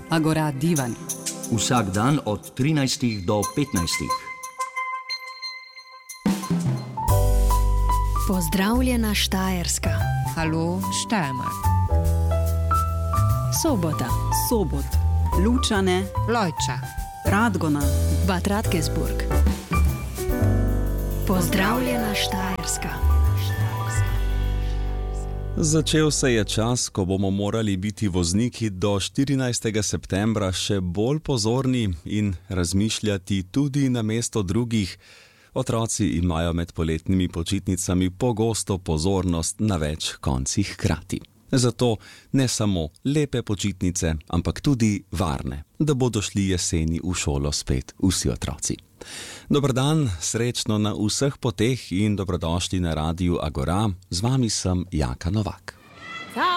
Agora Divan. Vsak dan od 13 do 15. Pozdravljena Štajerska. Halo Steiermark. Sobot, Lučane, Lojča. Radgona, Bad Radkersburg. Pozdravljena Štajerska. Začel se je čas, ko bomo morali biti vozniki do 14. septembra še bolj pozorni in razmišljati tudi namesto drugih. Otroci imajo med poletnimi počitnicami pogosto pozornost na več koncih hkrati. Zato ne samo lepe počitnice, ampak tudi varne, da bodo šli jeseni v šolo spet vsi otroci. Dober dan, srečno na vseh poteh in dobrodošli na Radiu Agora. Z vami sem Jaka Novak.